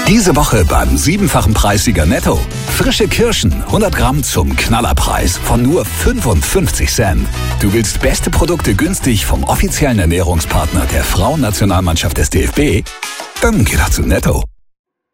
Diese Woche beim 7-fachen Preissieger Netto. Frische Kirschen, 100 Gramm zum Knallerpreis von nur 55 Cent. Du willst beste Produkte günstig vom offiziellen Ernährungspartner der Frauennationalmannschaft des DFB? Dann geh doch zu Netto.